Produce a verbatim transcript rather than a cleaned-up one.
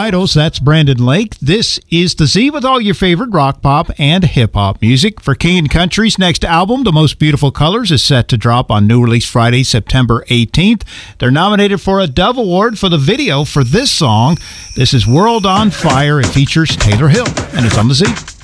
Idols. That's Brandon Lake. This is The Z with all your favorite rock, pop, and hip-hop music. For King and Country's next album, The Most Beautiful Colors, is set to drop on new release Friday, September eighteenth. They're nominated for a Dove Award for the video for this song. This is World on Fire. It features Taylor Hill, and it's on The Z.